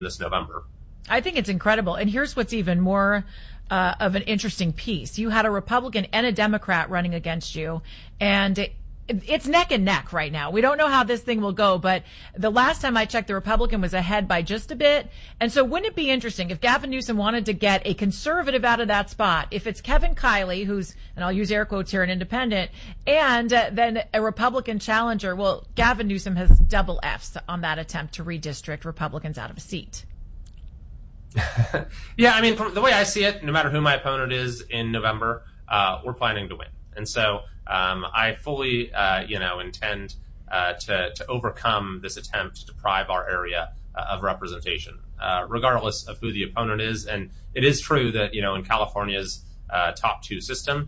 this November. I think it's incredible. And here's what's even more of an interesting piece. You had a Republican and a Democrat running against you, and it's neck and neck right now. We don't know how this thing will go, but the last time I checked, the Republican was ahead by just a bit. And so wouldn't it be interesting if Gavin Newsom wanted to get a conservative out of that spot, if it's Kevin Kiley, who's, and I'll use air quotes here, an independent, and then a Republican challenger? Well, Gavin Newsom has double Fs on that attempt to redistrict Republicans out of a seat. Yeah, I mean, from the way I see it, no matter who my opponent is in November, we're planning to win. And so I fully, intend to overcome this attempt to deprive our area of representation, regardless of who the opponent is. And it is true that, in California's top two system,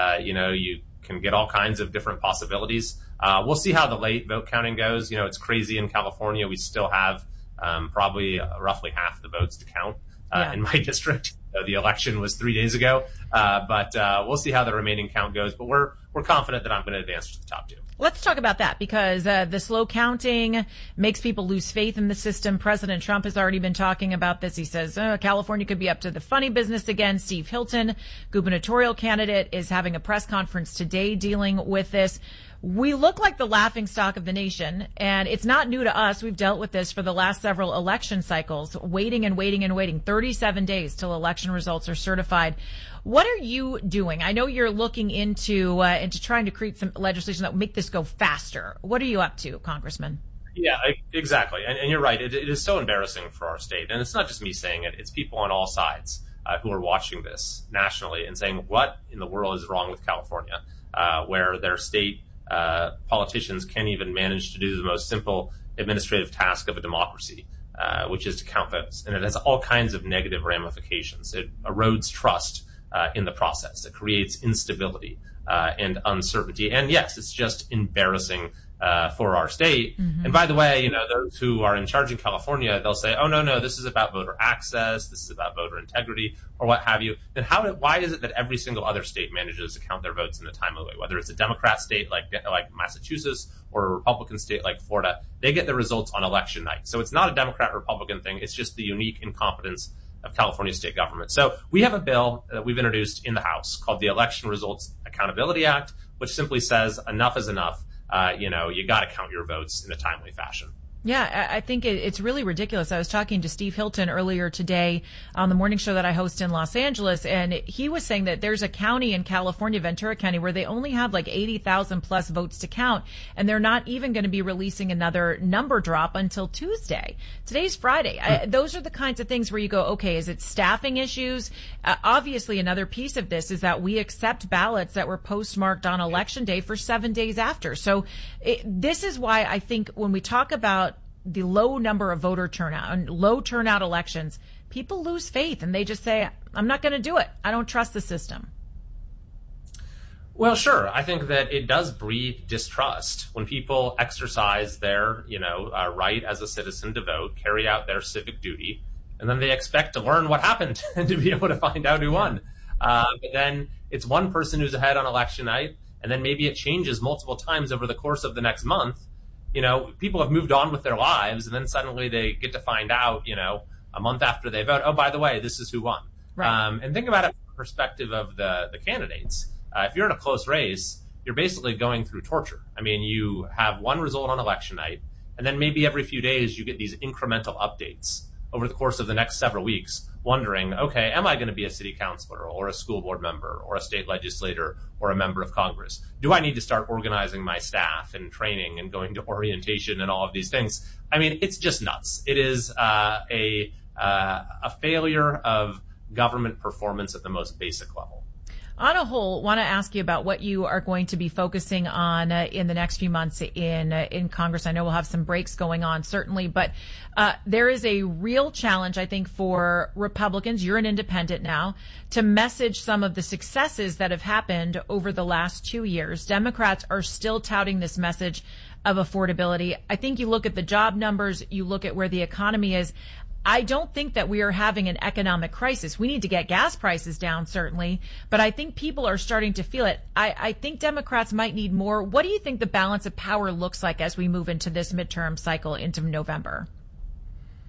you can get all kinds of different possibilities. We'll see how the late vote counting goes. It's crazy in California. We still have probably roughly half the votes to count in my district. The election was 3 days ago, but we'll see how the remaining count goes. But we're confident that I'm going to advance to the top two. Let's talk about that, because the slow counting makes people lose faith in the system. President Trump has already been talking about this. He says California could be up to the funny business again. Steve Hilton, gubernatorial candidate, is having a press conference today dealing with this. We look like the laughingstock of the nation, and it's not new to us. We've dealt with this for the last several election cycles, waiting and waiting and waiting, 37 days till election results are certified. What are you doing? I know you're looking into trying to create some legislation that will make this go faster. What are you up to, Congressman? Yeah, exactly. And you're right. It is so embarrassing for our state. And it's not just me saying it. It's people on all sides who are watching this nationally and saying, what in the world is wrong with California, where their state politicians can't even manage to do the most simple administrative task of a democracy, which is to count votes. And it has all kinds of negative ramifications. It erodes trust in the process. It creates instability and uncertainty. And yes, it's just embarrassing for our state. Mm-hmm. And by the way, those who are in charge in California, they'll say, oh, no, this is about voter access. This is about voter integrity or what have you. Then why is it that every single other state manages to count their votes in a timely way? Whether it's a Democrat state like Massachusetts or a Republican state like Florida, they get the results on election night. So it's not a Democrat-Republican thing. It's just the unique incompetence of California state government. So we have a bill that we've introduced in the House called the Election Results Accountability Act, which simply says enough is enough. You got to count your votes in a timely fashion. Yeah, I think it's really ridiculous. I was talking to Steve Hilton earlier today on the morning show that I host in Los Angeles, and he was saying that there's a county in California, Ventura County, where they only have like 80,000 plus votes to count, and they're not even going to be releasing another number drop until Tuesday. Today's Friday. Those are the kinds of things where you go, okay, is it staffing issues? Obviously, another piece of this is that we accept ballots that were postmarked on Election Day for 7 days after. So this is why I think when we talk about the low number of voter turnout and low turnout elections, people lose faith and they just say, I'm not going to do it. I don't trust the system. Well, sure. I think that it does breed distrust when people exercise their, right as a citizen to vote, carry out their civic duty, and then they expect to learn what happened and to be able to find out who won. But then it's one person who's ahead on election night, and then maybe it changes multiple times over the course of the next month. People have moved on with their lives, and then suddenly they get to find out, a month after they vote, oh, by the way, this is who won. Right. And think about it from the perspective of the candidates. If you're in a close race, you're basically going through torture. I mean, you have one result on election night, and then maybe every few days you get these incremental updates over the course of the next several weeks, wondering, okay, am I going to be a city councilor or a school board member or a state legislator or a member of Congress? Do I need to start organizing my staff and training and going to orientation and all of these things? I mean, it's just nuts. It is a failure of government performance at the most basic level. On a whole, want to ask you about what you are going to be focusing on in the next few months in Congress. I know we'll have some breaks going on, certainly, but there is a real challenge, I think, for Republicans. You're an independent now, to message some of the successes that have happened over the last 2 years. Democrats are still touting this message of affordability. I think you look at the job numbers, you look at where the economy is. I don't think that we are having an economic crisis. We need to get gas prices down, certainly, but I think people are starting to feel it. I think Democrats might need more. What do you think the balance of power looks like as we move into this midterm cycle into November?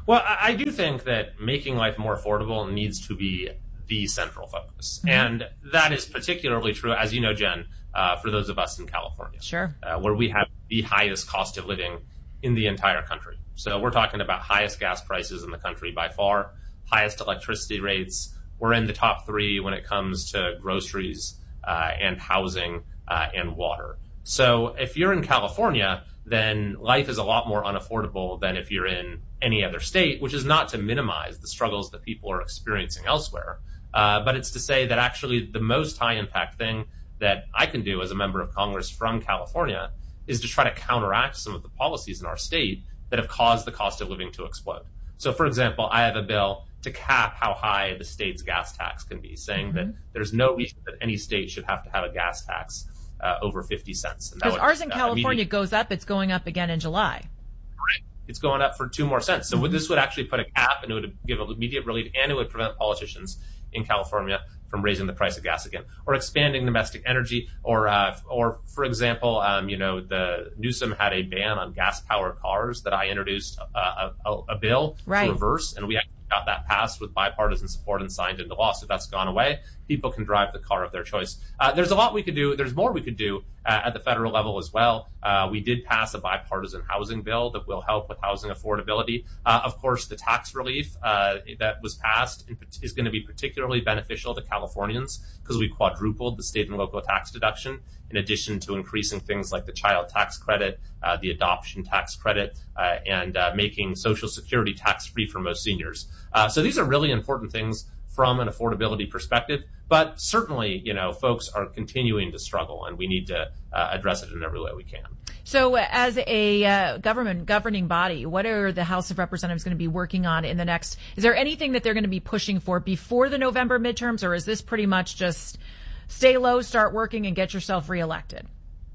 Well, I do think that making life more affordable needs to be the central focus. Mm-hmm. And that is particularly true, as you know, Jen, for those of us in California. Sure. Where we have the highest cost of living in the entire country. So we're talking about highest gas prices in the country by far, highest electricity rates. We're in the top 3 when it comes to groceries and housing and water. So if you're in California, then life is a lot more unaffordable than if you're in any other state, which is not to minimize the struggles that people are experiencing elsewhere. But it's to say that actually the most high impact thing that I can do as a member of Congress from California is to try to counteract some of the policies in our state that have caused the cost of living to explode. So, for example, I have a bill to cap how high the state's gas tax can be, saying that there's no reason that any state should have to have a gas tax over 50 cents. Because ours in California goes up, it's going up again in July. Right. It's going up for 2 more cents. So this would actually put a cap, and it would give immediate relief, and it would prevent politicians in California from raising the price of gas again, or expanding domestic energy, or for example, the Newsom had a ban on gas-powered cars that I introduced a bill to reverse, and we actually got that passed with bipartisan support and signed into law. So that's gone away. People can drive the car of their choice. There's a lot we could do. There's more we could do at the federal level as well. We did pass a bipartisan housing bill that will help with housing affordability. Of course, the tax relief that was passed is going to be particularly beneficial to Californians because we quadrupled the state and local tax deduction, in addition to increasing things like the child tax credit, the adoption tax credit, and making Social Security tax-free for most seniors. So these are really important things from an affordability perspective, but certainly, folks are continuing to struggle, and we need to address it in every way we can. So as a governing body, what are the House of Representatives going to be working on in the next, is there anything that they're going to be pushing for before the November midterms, or is this pretty much just stay low, start working, and get yourself reelected?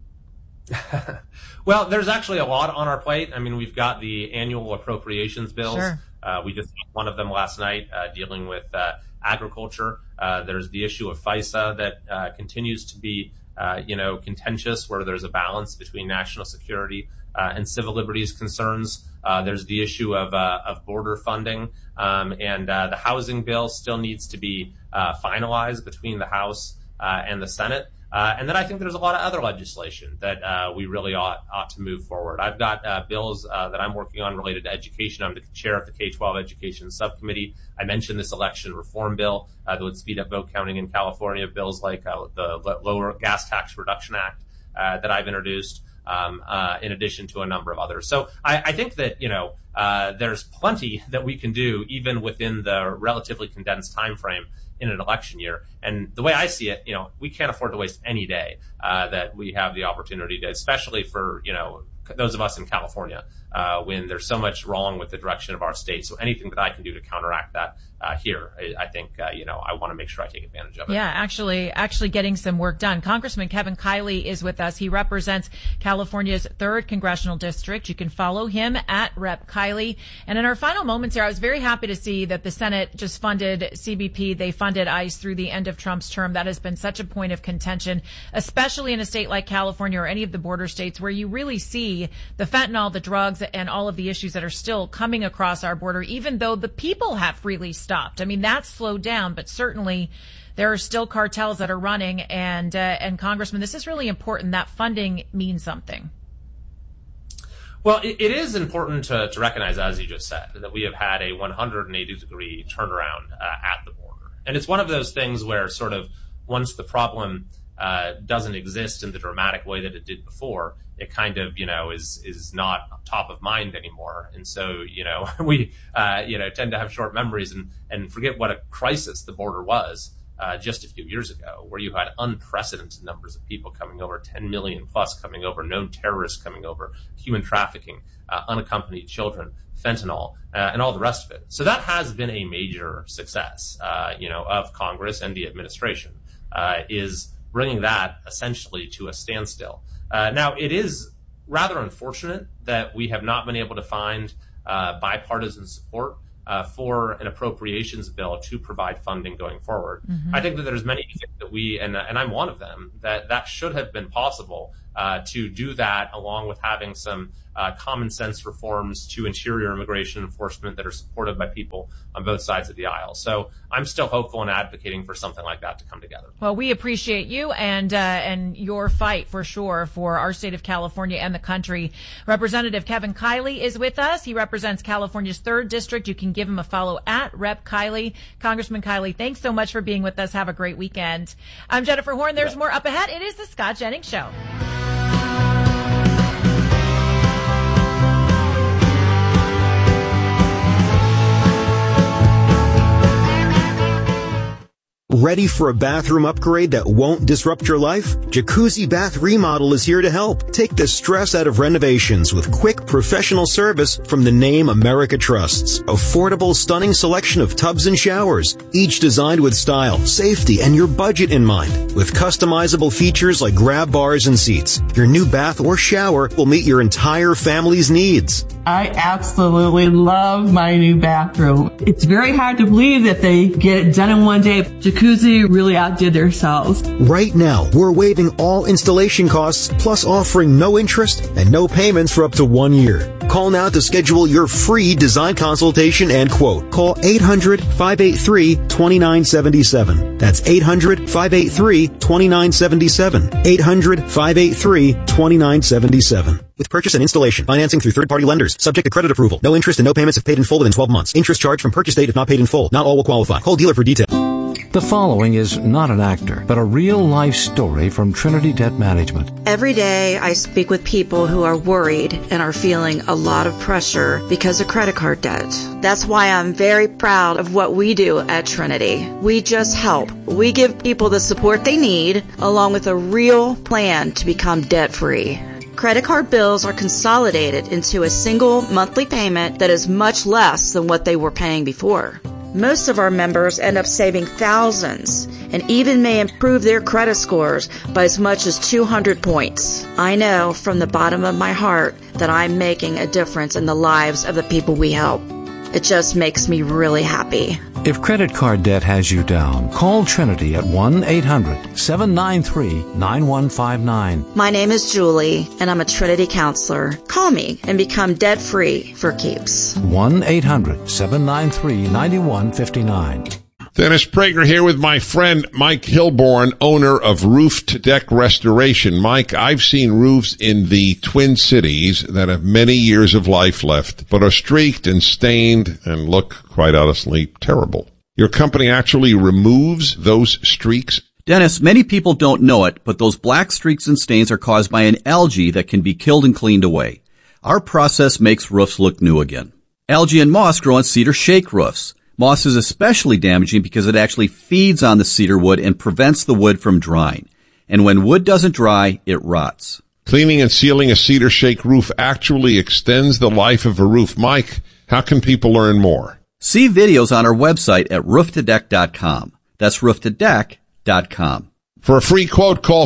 Well, there's actually a lot on our plate. I mean, we've got the annual appropriations bills. Sure. We just had one of them last night dealing with agriculture. There's the issue of FISA that continues to be, contentious, where there's a balance between national security and civil liberties concerns. There's the issue of border funding, and the housing bill still needs to be finalized between the House and the Senate. And then I think there's a lot of other legislation that we really ought to move forward. I've got bills that I'm working on related to education. I'm the chair of the K-12 Education Subcommittee. I mentioned this election reform bill that would speed up vote counting in California, bills like the Lower Gas Tax Reduction Act that I've introduced, in addition to a number of others. So I think that, there's plenty that we can do even within the relatively condensed time frame in an election year. And the way I see it, we can't afford to waste any day that we have the opportunity to, especially for, those of us in California, when there's so much wrong with the direction of our state. So anything that I can do to counteract that here, I think, I want to make sure I take advantage of it. Yeah, actually getting some work done. Congressman Kevin Kiley is with us. He represents California's 3rd Congressional District. You can follow him at Rep. Kiley. And in our final moments here, I was very happy to see that the Senate just funded CBP. They funded ICE through the end of Trump's term. That has been such a point of contention, especially in a state like California or any of the border states where you really see the fentanyl, the drugs, and all of the issues that are still coming across our border, even though the people have freely stopped. I mean, that's slowed down, but certainly there are still cartels that are running. And Congressman, this is really important. That funding means something. Well, it is important to recognize, as you just said, that we have had a 180-degree turnaround at the border. And it's one of those things where sort of once the problem doesn't exist in the dramatic way that it did before, it kind of, is not top of mind anymore. And so, we, tend to have short memories and forget what a crisis the border was just a few years ago, where you had unprecedented numbers of people coming over, 10 million plus coming over, known terrorists coming over, human trafficking, unaccompanied children, fentanyl, and all the rest of it. So that has been a major success, of Congress and the administration, is bringing that essentially to a standstill. Now, it is rather unfortunate that we have not been able to find bipartisan support for an appropriations bill to provide funding going forward. Mm-hmm. I think that there's many that we, and I'm one of them, that should have been possible to do that, along with having some common sense reforms to interior immigration enforcement that are supported by people on both sides of the aisle. So I'm still hopeful and advocating for something like that to come together. Well, we appreciate you and your fight for sure for our state of California and the country. Representative Kevin Kiley is with us. He represents California's 3rd District. You can give him a follow at Rep. Kiley. Congressman Kiley, thanks so much for being with us. Have a great weekend. I'm Jennifer Horn. There's more up ahead. It is the Scott Jennings Show. Ready for a bathroom upgrade that won't disrupt your life? Jacuzzi Bath Remodel is here to help. Take the stress out of renovations with quick professional service from the name America trusts. Affordable, stunning selection of tubs and showers, each designed with style, safety, and your budget in mind. With customizable features like grab bars and seats, your new bath or shower will meet your entire family's needs. I absolutely love my new bathroom. It's very hard to believe that they get it done in one day. Jacuzzi really outdid themselves. Right now, we're waiving all installation costs, plus offering no interest and no payments for up to 1 year. Call now to schedule your free design consultation and quote. Call 800-583-2977. That's 800-583-2977. 800-583-2977. With purchase and installation, financing through third-party lenders, subject to credit approval. No interest and no payments if paid in full within 12 months. Interest charged from purchase date if not paid in full. Not all will qualify. Call dealer for details. The following is not an actor, but a real-life story from Trinity Debt Management. Every day I speak with people who are worried and are feeling a lot of pressure because of credit card debt. That's why I'm very proud of what we do at Trinity. We just help. We give people the support they need, along with a real plan to become debt-free. Credit card bills are consolidated into a single monthly payment that is much less than what they were paying before. Most of our members end up saving thousands and even may improve their credit scores by as much as 200 points. I know from the bottom of my heart that I'm making a difference in the lives of the people we help. It just makes me really happy. If credit card debt has you down, call Trinity at 1-800-793-9159. My name is Julie, and I'm a Trinity counselor. Call me and become debt-free for keeps. 1-800-793-9159. Dennis Prager here with my friend Mike Hilborn, owner of Roof to Deck Restoration. Mike, I've seen roofs in the Twin Cities that have many years of life left, but are streaked and stained and look, quite honestly, terrible. Your company actually removes those streaks? Dennis, many people don't know it, but those black streaks and stains are caused by an algae that can be killed and cleaned away. Our process makes roofs look new again. Algae and moss grow on cedar shake roofs. Moss is especially damaging because it actually feeds on the cedar wood and prevents the wood from drying. And when wood doesn't dry, it rots. Cleaning and sealing a cedar shake roof actually extends the life of a roof. Mike, how can people learn more? See videos on our website at rooftodeck.com. That's rooftodeck.com. For a free quote, call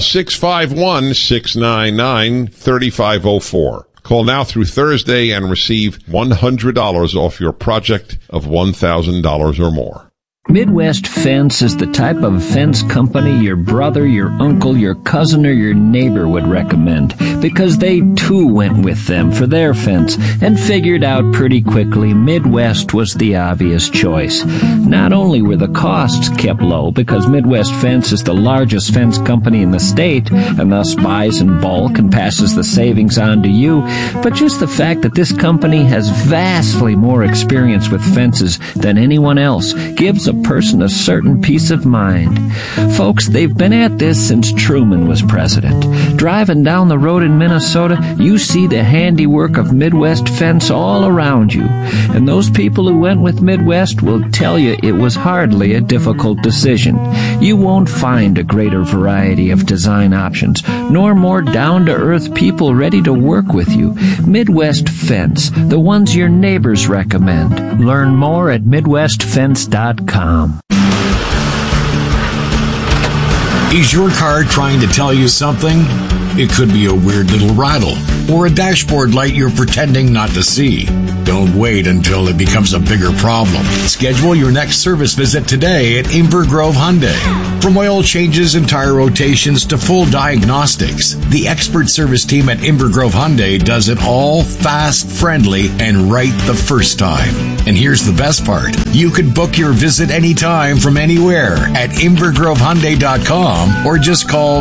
651-699-3504. Call now through Thursday and receive $100 off your project of $1,000 or more. Midwest Fence is the type of fence company your brother, your uncle, your cousin, or your neighbor would recommend, because they too went with them for their fence and figured out pretty quickly Midwest was the obvious choice. Not only were the costs kept low, because Midwest Fence is the largest fence company in the state and thus buys in bulk and passes the savings on to you, but just the fact that this company has vastly more experience with fences than anyone else gives a person a certain peace of mind. Folks, they've been at this since Truman was president. Driving down the road in Minnesota, you see the handiwork of Midwest Fence all around you. And those people who went with Midwest will tell you it was hardly a difficult decision. You won't find a greater variety of design options, nor more down-to-earth people ready to work with you. Midwest Fence, the ones your neighbors recommend. Learn more at MidwestFence.com. Is your car trying to tell you something? It could be a weird little rattle or a dashboard light you're pretending not to see. Don't wait until it becomes a bigger problem. Schedule your next service visit today at Invergrove Hyundai. From oil changes and tire rotations to full diagnostics, the expert service team at Invergrove Hyundai does it all fast, friendly, and right the first time. And here's the best part. You can book your visit anytime from anywhere at InvergroveHyundai.com or just call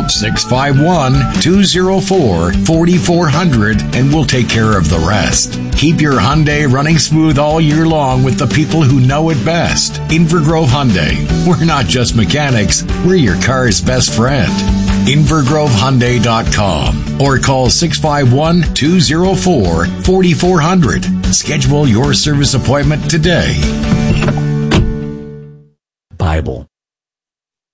651-204-4400 and we'll take care of the rest. Keep your Hyundai running smooth all year long with the people who know it best. Invergrove Hyundai. We're not just mechanics, we're your car's best friend. InvergroveHyundai.com or call 651-204-4400. Schedule your service appointment today. Bible.